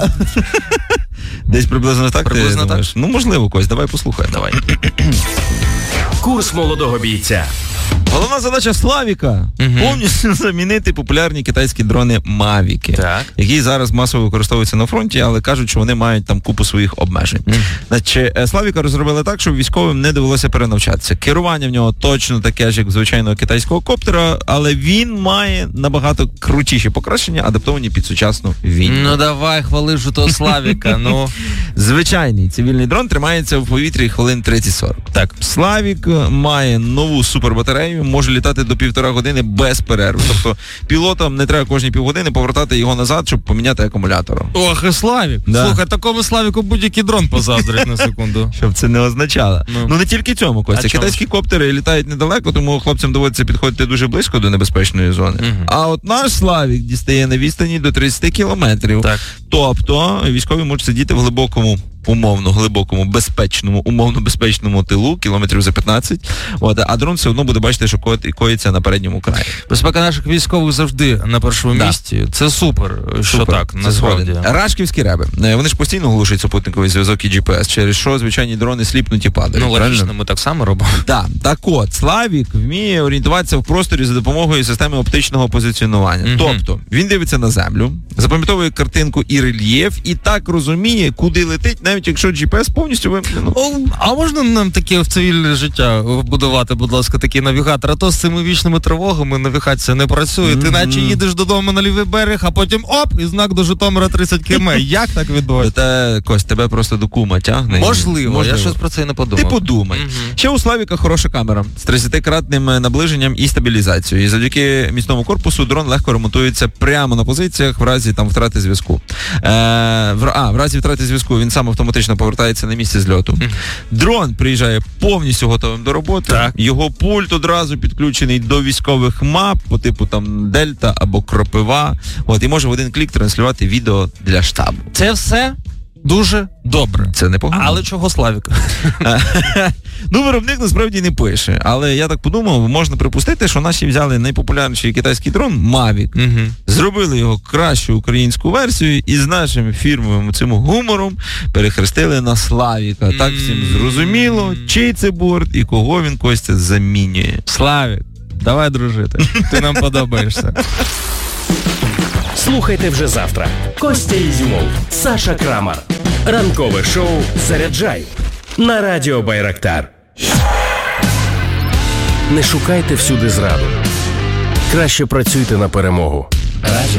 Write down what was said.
Десь приблизно так ти думаєш? Ну, можливо, Кость, давай послухаємо. Давай. Курс молодого бійця. Головна задача Славіка повністю замінити популярні китайські дрони Мавіки, які зараз масово використовуються на фронті, але кажуть, що вони мають там купу своїх обмежень. Значить, Славіка розробили так, щоб військовим не довелося перенавчатися. Керування в нього точно таке ж, як звичайного китайського коптера, але він має набагато крутіші покращення, адаптовані під сучасну війну. Ну давай, хвали ж того Славіка, ну. Звичайний цивільний дрон тримається в повітрі хвилин 30-40. Так. Славік має нову супербатарею, може літати до 1,5 години без перерви. Тобто пілотам не треба кожні півгодини повертати його назад, щоб поміняти акумулятор. Ох, і Славік. Да. Слухай, такому Славіку будь-який дрон позаздрить на секунду. Щоб це не означало. Ну не тільки цьому, Костя. Китайські коптери літають недалеко, тому хлопцям доводиться підходити дуже близько до небезпечної зони. А от наш Славік дістає на відстані до 30 кілометрів. Так. Тобто військові можуть сидіти в глибокому, умовно безпечному тилу, кілометрів за 15, а дрон все одно буде бачити, що коїться на передньому краї. Безпека наших військових завжди на першому місці. Це супер, що так, насправді. Рашківські реби. Вони ж постійно глушать супутниковий зв'язок і GPS, через що звичайні дрони сліпнуть і падають. Ну, логічно, ми так само робимо. Так от, Славік вміє орієнтуватися в просторі за допомогою системи оптичного позиціонування. Тобто, він дивиться на землю, запам'ятовує картинку і рельєф, і так розуміє, куди летить, навіть якщо GPS повністю вимкнено. А можна нам таке в цивільне життя вбудувати, будь ласка, такий навігатор? А то з цими вічними тривогами навігація не працює. Ти наче їдеш додому на лівий берег, а потім і знак до Житомира 30 км. Як так відбувається? Кость, тебе просто до кума тягне. Можливо. Я щось про це і не подумав. Ти подумай. Ще у Славіка хороша камера з 30-кратним наближенням і стабілізацією. І завдяки міцному корпусу дрон легко ремонтується прямо на позиціях в разі втрати зв'язку. В разі втрати зв'язку він сам автоматично повертається на місце зльоту. Дрон приїжджає повністю готовим до роботи. Так. Його пульт одразу підключений до військових мап по типу там Дельта або Кропива. І може в один клік транслювати відео для штабу. Це все дуже добре. Це непогано. Але чого Славік? Виробник насправді не пише. Але я так подумав, можна припустити, що наші взяли найпопулярніший китайський дрон Мавік, зробили його кращу українську версію і з нашим фірмовим цим гумором перехрестили на Славіка. Так всім зрозуміло, чий це борт і кого він, Костя, замінює. Славік, давай дружити. Ти нам подобаєшся. Слухайте вже завтра. Костя Ізюмов, Саша Крамар. Ранкове шоу «Заряджай» на радіо Байрактар. Не шукайте всюди зраду. Краще працюйте на перемогу.